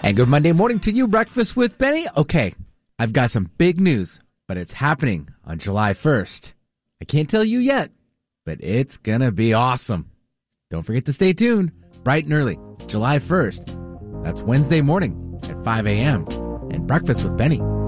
And good Monday morning to you, Breakfast with Benny. Okay, I've got some big news, but it's happening on July 1st. I can't tell you yet, but it's going to be awesome. Don't forget to stay tuned, bright and early, July 1st. That's Wednesday morning at 5 a.m. and Breakfast with Benny.